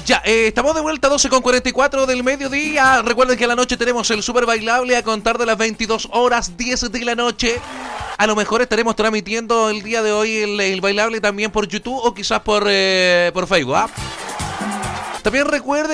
Ya, estamos de vuelta 12:44 del mediodía. Recuerden que a la noche tenemos el Super Bailable a contar de las 22:10 de la noche. A lo mejor estaremos transmitiendo el día de hoy el bailable también por YouTube o quizás por Facebook, ¿ah? También recuerden